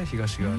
ね、東側に。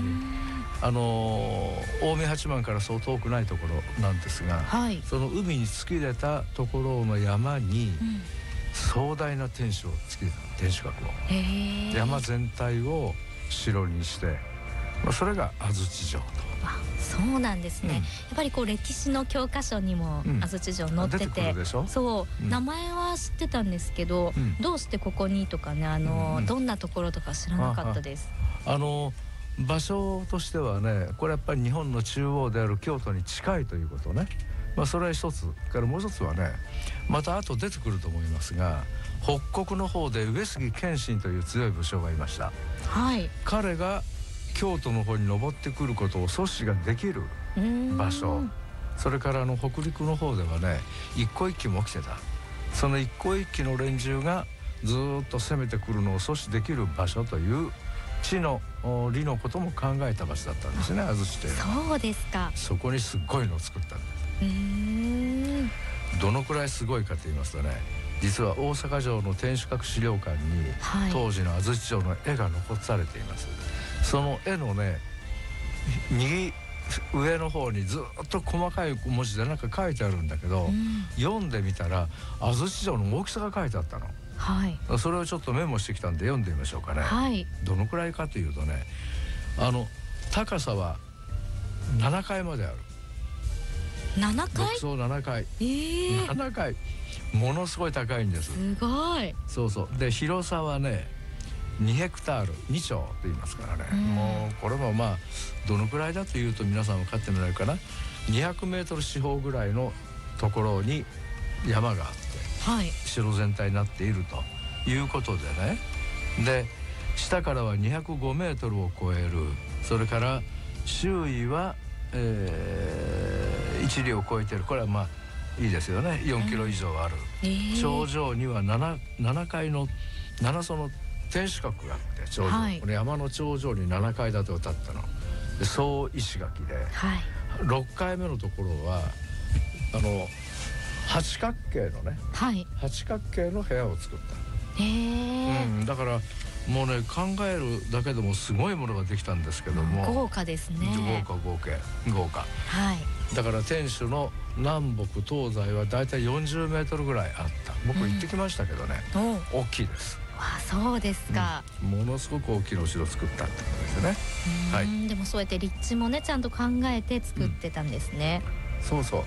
近江八幡からそう遠くないところなんですが、 はい、 その海に突き出たところの山に壮大な天守を突き出た天守閣を、山全体を城にして、それが安土城と。 そうなんですね、やっぱりこう歴史の教科書にも安土城載ってて、 出てくるでしょ。 そう、名前は知ってたんですけど、どうしてここにとかね、どんなところとか知らなかったです。 場所としてはね、これやっぱり日本の中央である京都に近いということね、それは一つからもう一つはね、また後出てくると思いますが、北国の方で上杉謙信という強い武将がいました。 はい、 彼が京都の方に登ってくることを阻止ができる場所、それから北陸の方ではね、一向一揆も起きてた。その一向一揆の連中がずっと攻めてくるのを阻止できる場所という地の利のことも考えた場所だったんですね、安土というのは。 そうですか。 そこにすっごいのを作ったんです。どのくらいすごいかと言いますとね、実は大阪城の天守閣資料館に、当時の安土城の絵が残されています。その絵のね、右上の方にずっと細かい文字でなんか書いてあるんだけど、読んでみたら安土城の大きさが書いてあったの。 はい、 それをちょっとメモしてきたんで読んでみましょうかね。 はい、 どのくらいかというとね、高さは7階まである。 7階？ 木造7階、7階、ものすごい高いんです。 すごい。 そうそう。で広さはね2ヘクタール、2丁と言いますからね、もうこれもどのくらいだというと皆さん分かってもらえるかな。200メートル四方ぐらいのところに山があって、 はい、 城全体になっているということでね。で下からは205メートルを超える、それから周囲は、1里を超えている。これはいいですよね、4キロ以上ある、頂上には 7階の7層の天守閣があって、頂上、この山の頂上に7階建てを建ったので、総石垣で、6階目のところは八角形のね、八角形の部屋を作った。だからもうね、考えるだけでもすごいものができたんですけども、 豪華ですね。 豪華、だから天守の南北東西はだいたい40メートルぐらいあった。僕行ってきましたけどね、大きいです。 そうですか、 ものすごく大きなお城を作ったってことですね。 でもそうやって立地もねちゃんと考えて作ってたんですね。 そうそう。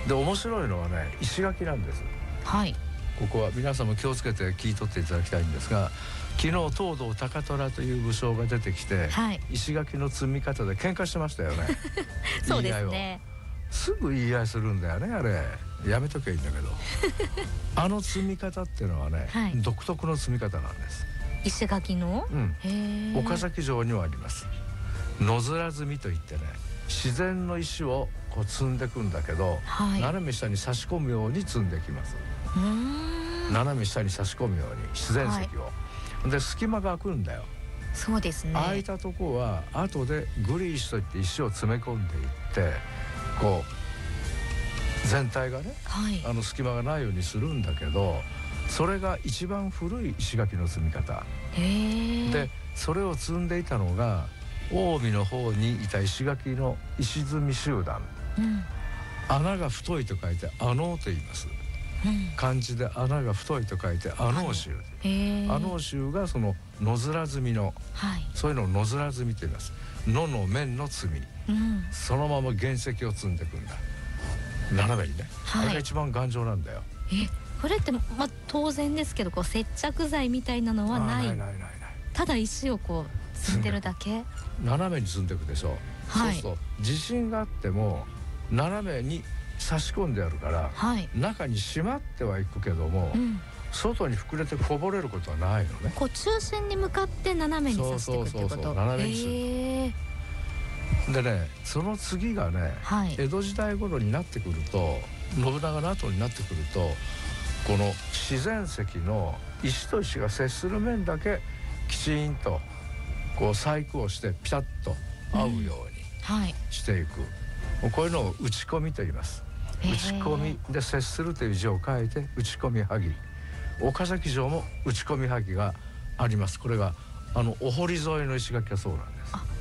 で面白いのはね、石垣なんです。ここは皆さんも気をつけて聞い取っていただきたいんですが、昨日東堂高虎という武将が出てきて、石垣の積み方で喧嘩してましたよね。 そうですね。 すぐ言い合いするんだよね、あれ。やめときゃいいんだけど積み方っていうのはね、独特の積み方なんです。 石垣の、 岡崎城にはあります。野面積みといってね、自然の石をこう積んでいくんだけど、斜め下に差し込むように積んできます。斜め下に差し込むように自然石を、で隙間が空くんだよ。 そうですね。 空いたとこは後でグリ石といって石を詰め込んでいって、こう全体がね、隙間がないようにするんだけど、それが一番古い石垣の積み方で、それを積んでいたのが近江の方にいた石垣の石積み集団、穴が太いと書いて穴と言います。漢字で穴が太いと書いて穴王衆、穴王衆がその野面積みの、そういうのを野面積みと言います。野の面の積み、そのまま原石を積んでいくんだ、斜めにね。あれが一番頑丈なんだよ。 これって当然ですけど、こう接着剤みたいなのはない。ただ石をこう積んでるだけ。 斜めに積んでいくでしょ。そうすると地震があっても斜めに差し込んであるから、中に締まってはいくけども、外に膨れてこぼれることはないのね。 こう中心に向かって斜めに刺していくってこと。 斜めにする。でね、その次がね、江戸時代頃になってくると、信長の後になってくると、この自然石の石と石が接する面だけきちんとこう細工をしてピタッと合うようにしていく、こういうのを打ち込みと言います。打ち込みで接するという字を書いて打ち込み萩。岡崎城も打ち込み萩があります。これがお堀沿いの石垣がそうなんです。